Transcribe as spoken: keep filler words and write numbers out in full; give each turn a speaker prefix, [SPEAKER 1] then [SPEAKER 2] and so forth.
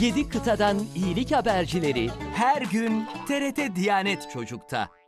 [SPEAKER 1] Yedi kıtadan iyilik habercileri her gün T R T Diyanet Çocuk'ta.